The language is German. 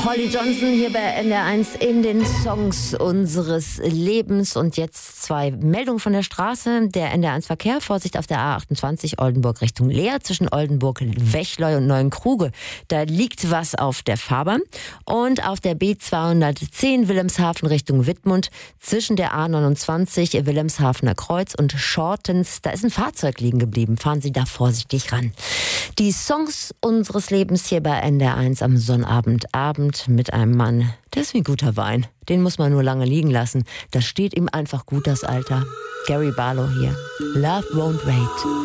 Holly Johnson hier bei NDR1 in den Songs unseres Lebens. Und jetzt 2 Meldungen von der Straße. Der NDR1 Verkehr, Vorsicht auf der A28 Oldenburg Richtung Leer zwischen Oldenburg, Wechleu und Neuenkrug. Da liegt was auf der Fahrbahn. Und auf der B210 Wilhelmshaven Richtung Wittmund zwischen der A29 Wilhelmshavener Kreuz und Shortens. Da ist ein Fahrzeug liegen geblieben. Fahren Sie da vorsichtig ran. Die Songs unseres Lebens hier bei NDR1 am Sonnabend mit einem Mann, der ist wie guter Wein. Den muss man nur lange liegen lassen. Das steht ihm einfach gut, das Alter. Gary Barlow hier. Love won't wait.